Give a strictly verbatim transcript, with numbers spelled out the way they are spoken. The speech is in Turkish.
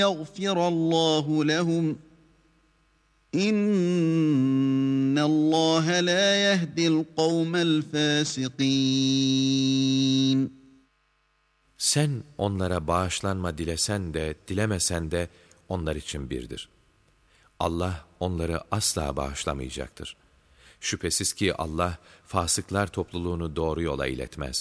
يغفر الله لهم إن الله لا يهدي القوم الفاسقين. Sen onlara bağışlanma dilesen de, dilemesen de onlar için birdir. Allah onları asla bağışlamayacaktır. Şüphesiz ki Allah, fasıklar topluluğunu doğru yola iletmez.